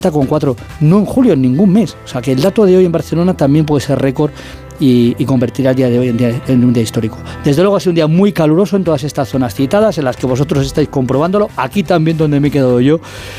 con 4, no en julio, en ningún mes. O sea que el dato de hoy en Barcelona también puede ser récord y convertir el día de hoy en un día histórico. Desde luego ha sido un día muy caluroso en todas estas zonas citadas, en las que vosotros estáis comprobándolo, aquí también donde me he quedado yo,